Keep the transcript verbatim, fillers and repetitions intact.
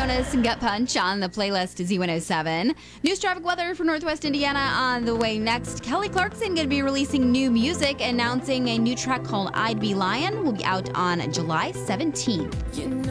Jonas and Gut Punch on the playlist Z one oh seven. News traffic weather for Northwest Indiana on the way next. Kelly Clarkson going to be releasing new music, announcing a new track called I'd Be Lying will be out on July seventeenth.